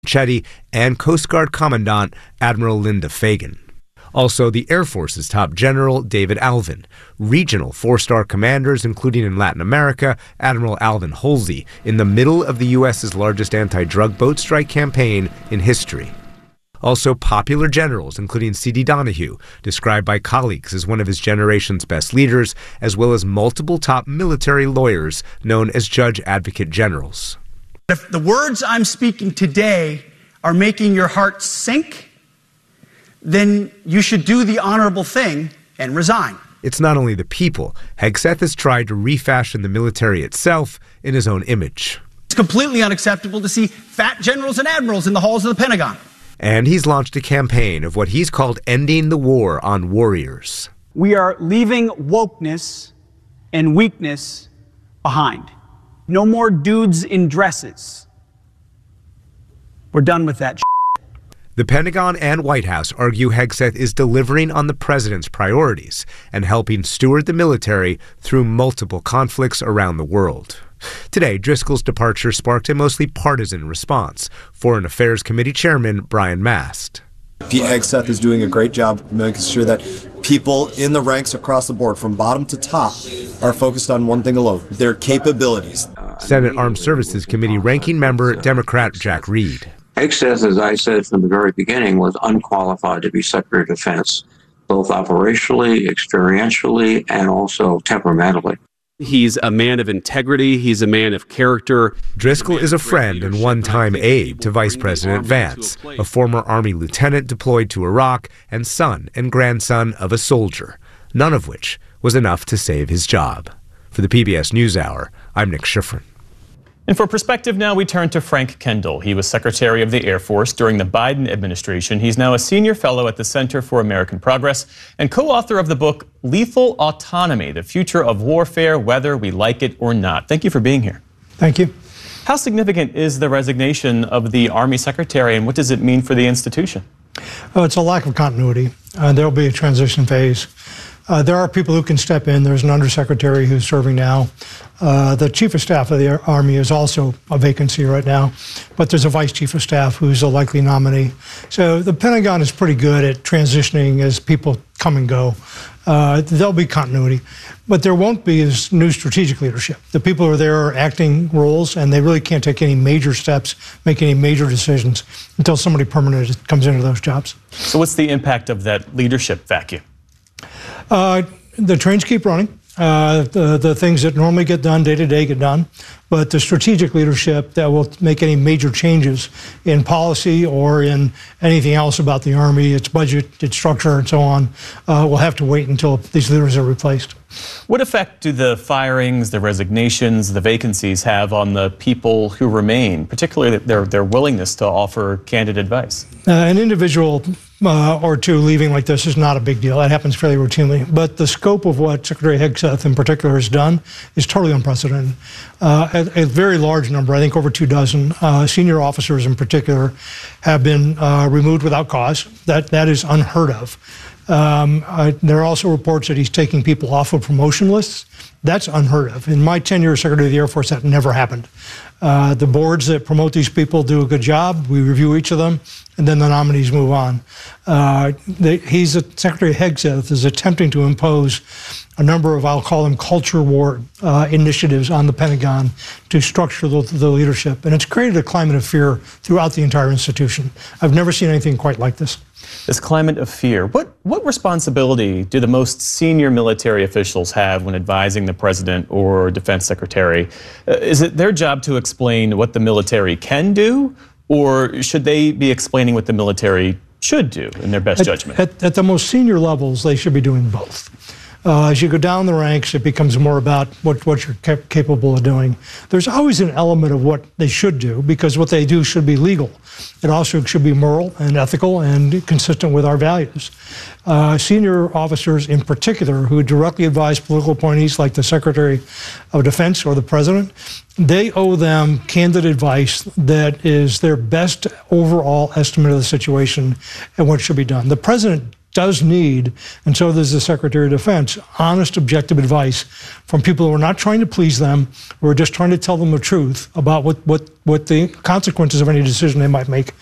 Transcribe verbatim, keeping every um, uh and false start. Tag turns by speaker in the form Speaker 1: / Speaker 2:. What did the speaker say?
Speaker 1: Chetty, and Coast Guard Commandant Admiral Linda Fagan. Also, the Air Force's top general, David Alvin. Regional four-star commanders, including in Latin America, Admiral Alvin Holsey, in the middle of the U S's largest anti-drug boat strike campaign in history. Also, popular generals, including C D Donahue, described by colleagues as one of his generation's best leaders, as well as multiple top military lawyers known as judge advocate generals.
Speaker 2: If the words I'm speaking today are making your heart sink, then you should do the honorable thing and resign.
Speaker 1: It's not only the people. Hegseth has tried to refashion the military itself in his own image.
Speaker 2: It's completely unacceptable to see fat generals and admirals in the halls of the Pentagon.
Speaker 1: And he's launched a campaign of what he's called ending the war on warriors.
Speaker 3: We are leaving wokeness and weakness behind. No more dudes in dresses. We're done with that shit.
Speaker 1: The Pentagon and White House argue Hegseth is delivering on the president's priorities and helping steward the military through multiple conflicts around the world. Today, Driscoll's departure sparked a mostly partisan response. Foreign Affairs Committee Chairman Brian Mast.
Speaker 4: Pete Hegseth is doing a great job making sure that people in the ranks across the board, from bottom to top, are focused on one thing alone, their capabilities.
Speaker 1: Senate Armed Services Committee ranking member Democrat Jack Reed.
Speaker 5: Hegseth, as I said from the very beginning, was unqualified to be Secretary of Defense, both operationally, experientially, and also temperamentally.
Speaker 6: He's a man of integrity. He's a man of character.
Speaker 1: Driscoll is a friend and one-time aide to Vice President Vance, a former Army lieutenant deployed to Iraq and son and grandson of a soldier, none of which was enough to save his job. For the P B S NewsHour, I'm Nick Schifrin.
Speaker 7: And for perspective now, we turn to Frank Kendall. He was Secretary of the Air Force during the Biden administration. He's now a senior fellow at the Center for American Progress and co-author of the book Lethal Autonomy, The Future of Warfare, Whether We Like It or Not. Thank you for being here.
Speaker 8: Thank you.
Speaker 7: How significant is the resignation of the Army Secretary, and what does it mean for the institution?
Speaker 8: Oh, it's a lack of continuity. Uh, there will be a transition phase. Uh, there are people who can step in. There's an undersecretary who's serving now. Uh, the chief of staff of the Army is also a vacancy right now, but there's a vice chief of staff who's a likely nominee. So the Pentagon is pretty good at transitioning as people come and go. Uh, there'll be continuity, but there won't be as new strategic leadership. The people who are there are acting roles, and they really can't take any major steps, make any major decisions until somebody permanent comes into those jobs.
Speaker 7: So what's the impact of that leadership vacuum?
Speaker 8: Uh, the trains keep running. Uh, the, the things that normally get done day to day get done, but the strategic leadership that will make any major changes in policy or in anything else about the Army, its budget, its structure, and so on, uh, will have to wait until these leaders are replaced.
Speaker 7: What effect do the firings, the resignations, the vacancies have on the people who remain, particularly their, their willingness to offer candid advice?
Speaker 8: Uh, an individual uh, or two leaving like this is not a big deal. That happens fairly routinely. But the scope of what Secretary Hegseth in particular has done is totally unprecedented. Uh, a, a very large number, I think over two dozen, uh, senior officers in particular have been uh, removed without cause. That, that is unheard of. Um, uh, there are also reports that he's taking people off of promotion lists. That's unheard of. In my tenure as Secretary of the Air Force, that never happened. Uh, the boards that promote these people do a good job. We review each of them, and then the nominees move on. Uh, they, he's a, Secretary Hegseth is attempting to impose a number of, I'll call them culture war uh, initiatives on the Pentagon to structure the, the leadership. And it's created a climate of fear throughout the entire institution. I've never seen anything quite like this.
Speaker 7: This climate of fear, what, what responsibility do the most senior military officials have when advising the president or defense secretary? Uh, is it their job to explain what the military can do, or should they be explaining what the military should do in their best
Speaker 8: at,
Speaker 7: judgment?
Speaker 8: At, at the most senior levels, they should be doing both. Uh, as you go down the ranks, it becomes more about what, what you're cap capable of doing. There's always an element of what they should do, because what they do should be legal. It also should be moral and ethical and consistent with our values. Uh, senior officers in particular who directly advise political appointees like the Secretary of Defense or the President, they owe them candid advice that is their best overall estimate of the situation and what should be done. The President does need, and so does the Secretary of Defense, honest, objective advice from people who are not trying to please them, who are just trying to tell them the truth about what, what, what the consequences of any decision they might make